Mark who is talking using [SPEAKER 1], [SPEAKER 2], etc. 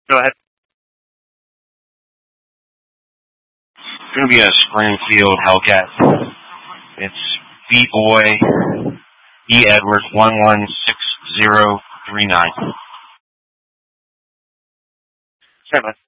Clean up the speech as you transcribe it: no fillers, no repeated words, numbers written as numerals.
[SPEAKER 1] Go ahead.
[SPEAKER 2] It's going to be a Springfield Hellcat. It's B-Boy E. Edwards 116039.
[SPEAKER 1] Stand by.